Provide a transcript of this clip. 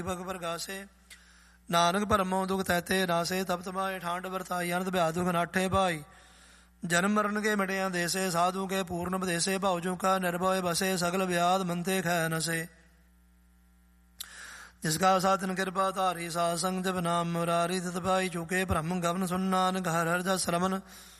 ਭਗ ਪ੍ਰਗਾਸੇ ਨਾਨਕ ਭਰਮੋ ਦੁਖ ਤੈਤੇ ਨਾਸੇ ਤਪਤ ਮਾਏ ਠਾਂਡ ਵਰਤਾਈ ਅਨੰਦ ਬਿਆਦੁਖ ਨਾਠੇ ਭਾਈ ਜਨਮ ਮਰਨ ਕੇ ਮਿਟਿਆ ਦੇਸੇ ਸਾਧੂ ਕੇ ਪੂਰਨ ਬਦੇਸੇ ਭਾਉ ਕਾ ਨਿਰਭਉ ਬਸੇ ਸਗਲ ਵਿਆਦ ਮੰਤੇ ਖੈ ਨਸੇ ਜਿਸਕਾ ਸਾਧਨ ਕਿਰਪਾ ਧਾਰੀ ਸਾਧ ਸੰਗ ਜਪ ਨਾਮ ਮੁਰਾਰੀ ਤਿਤ ਭਾਈ ਚੁਕੇ ਭ੍ਰਮ ਗਵਨ ਸੁਨ ਨਾਨਕ ਹਰਿ ਹਰਿ ਜਸ ਰਮਨ